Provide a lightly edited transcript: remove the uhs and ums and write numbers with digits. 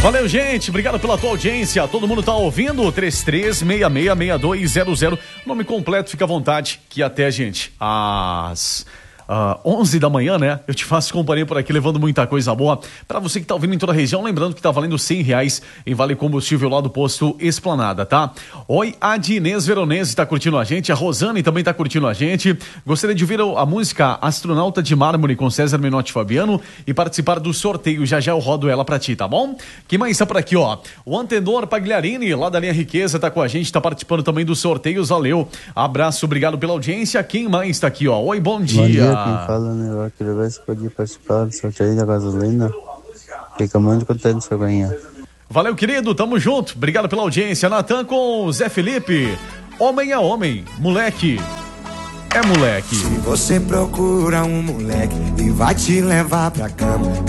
Valeu, gente. Obrigado pela tua audiência. Todo mundo tá ouvindo? 33666200. Nome completo, fica à vontade. Que até, gente, às 11 da manhã, né? Eu te faço companhia por aqui, levando muita coisa boa pra você que tá ouvindo em toda a região. Lembrando que tá valendo R$100 em Vale Combustível lá do posto Esplanada, tá? Oi, a Inês Veronese tá curtindo a gente. A Rosane também tá curtindo a gente. Gostaria de ouvir a música Astronauta de Mármore com César Menotti Fabiano e participar do sorteio. Já eu rodo ela pra ti, tá bom? Quem mais tá por aqui, ó? O Antenor Pagliarini, lá da linha Riqueza, tá com a gente, tá participando também dos sorteios. Valeu. Abraço, obrigado pela audiência. Quem mais tá aqui, ó? Oi, bom dia. Bom dia, quem fala, né? Eu queria ver se podia participar do sorteio da gasolina. Fica muito contente se eu ganhar. Valeu, querido, tamo junto. Obrigado pela audiência. Natan com Zé Felipe. Homem é homem, moleque é moleque. Se você procura um moleque e vai te levar pra cama,